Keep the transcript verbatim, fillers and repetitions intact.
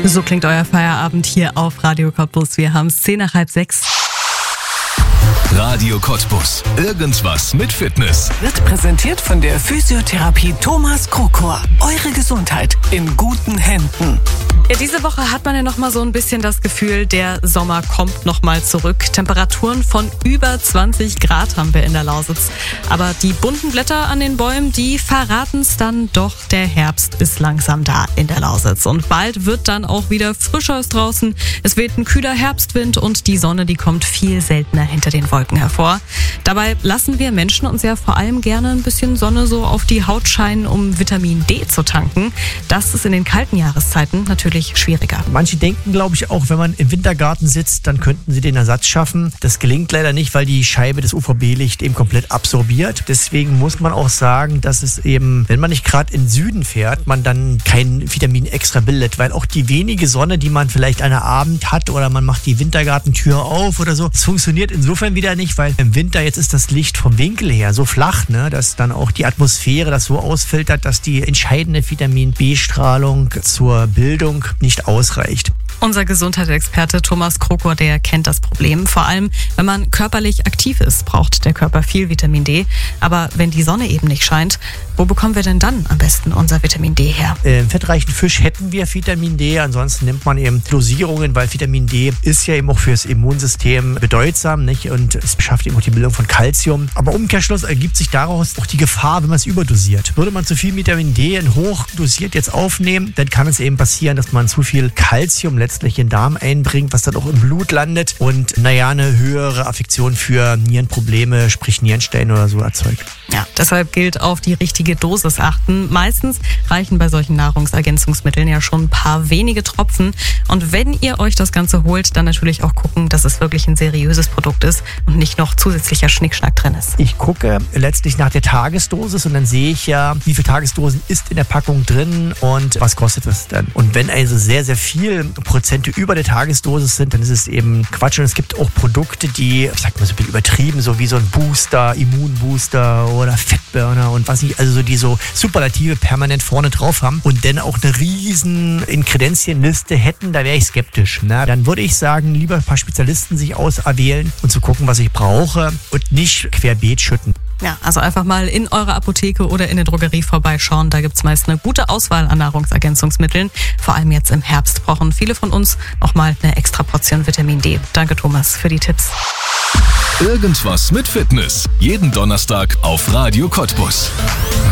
So klingt euer Feierabend hier auf Radio Cottbus. Wir haben es zehn nach halb sechs. Radio Cottbus. Irgendwas mit Fitness. Wird präsentiert von der Physiotherapie Thomas Krokor. Eure Gesundheit in guten Händen. Ja, diese Woche hat man ja noch mal so ein bisschen das Gefühl, der Sommer kommt noch mal zurück. Temperaturen von über zwanzig Grad haben wir in der Lausitz. Aber die bunten Blätter an den Bäumen, die verraten es dann doch. Der Herbst ist langsam da in der Lausitz. Und bald wird dann auch wieder frischer draußen. Es weht ein kühler Herbstwind und die Sonne, die kommt viel seltener hinter den Wolken hervor. Dabei lassen wir Menschen uns ja vor allem gerne ein bisschen Sonne so auf die Haut scheinen, um Vitamin D zu tanken. Das ist in den kalten Jahreszeiten natürlich schwieriger. Manche denken, glaube ich, auch, wenn man im Wintergarten sitzt, dann könnten sie den Ersatz schaffen. Das gelingt leider nicht, weil die Scheibe des U V B-Licht eben komplett absorbiert. Deswegen muss man auch sagen, dass es eben, wenn man nicht gerade in den Süden fährt, man dann kein Vitamin extra bildet, weil auch die wenige Sonne, die man vielleicht an einem Abend hat oder man macht die Wintergartentür auf oder so, das funktioniert insofern wieder nicht, weil im Winter jetzt ist das Licht vom Winkel her so flach, ne, dass dann auch die Atmosphäre das so ausfiltert, dass die entscheidende Vitamin B-Strahlung zur Bildung nicht ausreicht. Unser Gesundheitsexperte Thomas Krokor, der kennt das Problem. Vor allem, wenn man körperlich aktiv ist, braucht der Körper viel Vitamin D. Aber wenn die Sonne eben nicht scheint, wo bekommen wir denn dann am besten unser Vitamin D her? Im fettreichen Fisch hätten wir Vitamin D, ansonsten nimmt man eben Dosierungen, weil Vitamin D ist ja eben auch fürs Immunsystem bedeutsam, nicht? Und es schafft eben auch die Bildung von Kalzium. Aber im Umkehrschluss ergibt sich daraus auch die Gefahr, wenn man es überdosiert. Würde man zu viel Vitamin D in hoch dosiert jetzt aufnehmen, dann kann es eben passieren, dass man zu viel Kalzium letztlich in den Darm einbringt, was dann auch im Blut landet und naja, eine höhere Affektion für Nierenprobleme, sprich Nierensteine oder so erzeugt. Ja, deshalb gilt auf die richtige Dosis achten. Meistens reichen bei solchen Nahrungsergänzungsmitteln ja schon ein paar wenige Tropfen. Und wenn ihr euch das Ganze holt, dann natürlich auch gucken, dass es wirklich ein seriöses Produkt ist und nicht noch zusätzlicher Schnickschnack drin ist. Ich gucke letztlich nach der Tagesdosis und dann sehe ich ja, wie viel Tagesdosen ist in der Packung drin und was kostet es denn. Und wenn also sehr, sehr viel Prozente über der Tagesdosis sind, dann ist es eben Quatsch. Und es gibt auch Produkte, die, ich sag mal so ein bisschen übertrieben, so wie so ein Booster, Immunbooster oder Fettburner und was nicht, also so die so Superlative permanent vorne drauf haben und dann auch eine riesen Inkredenzienliste hätten, da wäre ich skeptisch. Na, dann würde ich sagen, lieber ein paar Spezialisten sich auserwählen und zu gucken, was ich brauche und nicht querbeet schütten. Ja, also einfach mal in eurer Apotheke oder in der Drogerie vorbeischauen. Da gibt's meist eine gute Auswahl an Nahrungsergänzungsmitteln. Vor allem jetzt im Herbst brauchen viele von uns noch mal eine extra Portion Vitamin D. Danke, Thomas, für die Tipps. Irgendwas mit Fitness. Jeden Donnerstag auf Radio Cottbus.